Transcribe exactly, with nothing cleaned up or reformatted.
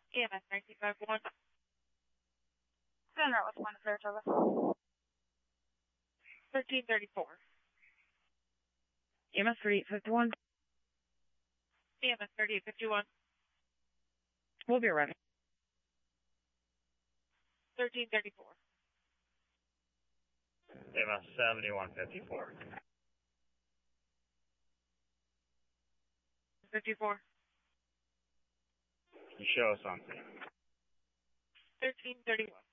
E M S nineteen fifty-one. Center with one Saratoga. thirteen thirty-four. E M S thirty-eight fifty-one. E M S thirty-eight fifty-one. We'll be arriving. thirteen thirty-four. E M S seventy-one fifty-four. fifty-four. You show us something. thirteen thirty-one.